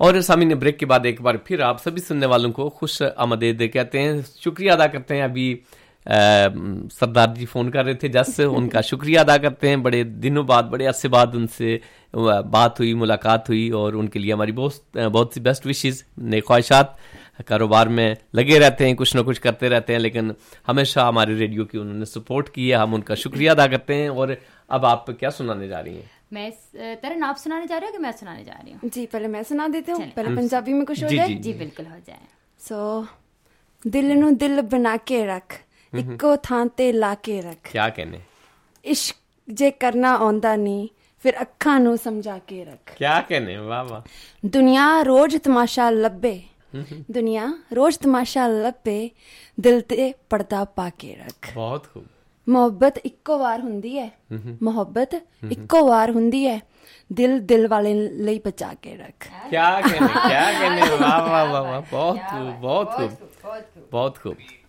और सामने ब्रेक के बाद एक बार फिर आप सभी सुनने वालों को खुश आमदीद कहते हैं, शुक्रिया अदा करते हैं। अभी सरदार जी फोन कर रहे थे जस, उनका शुक्रिया अदा करते हैं। बड़े दिनों बाद, बड़े अरसे बाद उनसे बात हुई, मुलाकात हुई, और उनके लिए हमारी बहुत सी बेस्ट विशेस, नेक ख्वाहिशात। कारोबार में लगे रहते हैं, कुछ ना कुछ करते रहते हैं, लेकिन हमेशा हमारे रेडियो की उन्होंने सपोर्ट की है, हम उनका शुक्रिया अदा करते हैं। और अब आप क्या सुनाने जा रही हैं? मैं तरन आप सुनाने जा रहे हो कि मैं सुनाने जा रही हूँ? जी पहले मैं सुना देती हूँ, पहले पंजाबी में कुछ हो जाए। जी बिल्कुल हो जाए। सो दिल नू दिल बना के रख, इक्को थां ते ला के रख। क्या कहने? इश्क जे करना आंदा नहीं, फिर अखां नू समझा के रख। क्या कहने, वाह वाह। दुनिया रोज तमाशा लब्बे, दुनिया रोज तमाशा लब्बे, दिल ते पर्दा पा के रख। बहुत खूब। मोहब्बत इक्को वार हुंदी है, मोहब्बत इक्को वार हुंदी है, दिल दिल वाले लई बचा के रख। क्या कहने, क्या कहने, वाह वाह वाह वाह, बहुत खूब, बहुत खूब, बहुत खूब।